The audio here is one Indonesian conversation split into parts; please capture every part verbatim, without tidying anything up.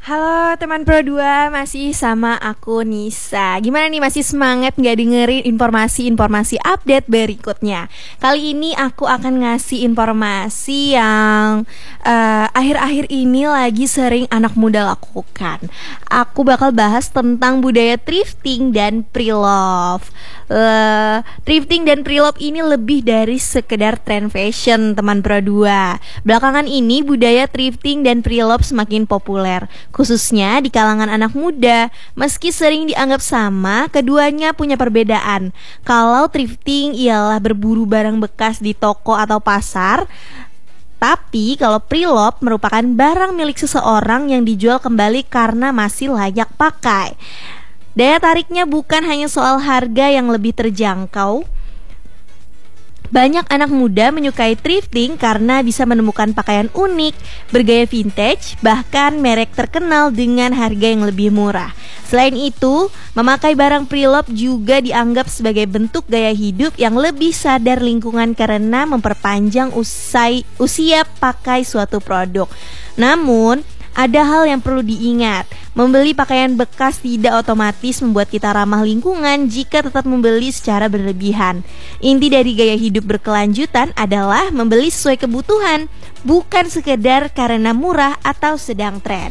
Halo teman Pro dua, masih sama aku Nisa. Gimana nih, masih semangat gak dengerin informasi-informasi update berikutnya? Kali ini aku akan ngasih informasi yang uh, akhir-akhir ini lagi sering anak muda lakukan. Aku bakal bahas tentang budaya thrifting dan pre-love. uh, Thrifting dan pre-love ini lebih dari sekedar tren fashion, teman Pro dua. Belakangan ini budaya thrifting dan pre-love semakin populer, khususnya di kalangan anak muda. Meski sering dianggap sama, keduanya punya perbedaan. Kalau thrifting ialah berburu barang bekas di toko atau pasar, tapi kalau pre-love merupakan barang milik seseorang yang dijual kembali karena masih layak pakai. Daya tariknya bukan hanya soal harga yang lebih terjangkau. Banyak anak muda menyukai thrifting karena bisa menemukan pakaian unik, bergaya vintage, bahkan merek terkenal dengan harga yang lebih murah. Selain itu, memakai barang pre-love juga dianggap sebagai bentuk gaya hidup yang lebih sadar lingkungan karena memperpanjang usai, usia pakai suatu produk. Namun, ada hal yang perlu diingat. Membeli pakaian bekas tidak otomatis membuat kita ramah lingkungan jika tetap membeli secara berlebihan. Inti dari gaya hidup berkelanjutan adalah membeli sesuai kebutuhan, bukan sekedar karena murah atau sedang tren.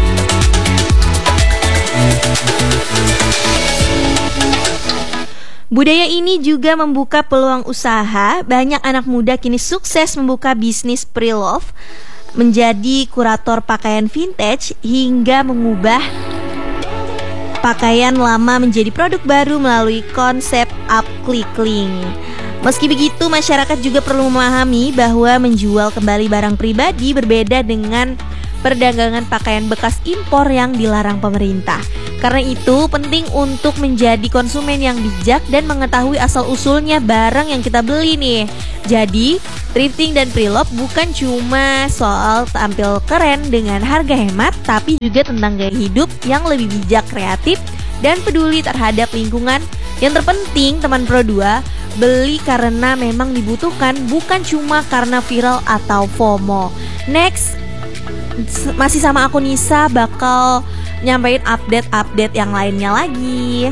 Budaya ini juga membuka peluang usaha. Banyak anak muda kini sukses membuka bisnis pre-love, menjadi kurator pakaian vintage, hingga mengubah pakaian lama menjadi produk baru melalui konsep upcycling. Meski begitu, masyarakat juga perlu memahami bahwa menjual kembali barang pribadi berbeda dengan perdagangan pakaian bekas impor yang dilarang pemerintah. Karena itu, penting untuk menjadi konsumen yang bijak dan mengetahui asal-usulnya barang yang kita beli nih. Jadi, thrifting dan pre-love bukan cuma soal tampil keren dengan harga hemat, tapi juga tentang gaya hidup yang lebih bijak, kreatif, dan peduli terhadap lingkungan. Yang terpenting, teman Pro dua, beli karena memang dibutuhkan, bukan cuma karena viral atau FOMO. Next, masih sama aku Nisa, bakal nyampein update-update yang lainnya lagi.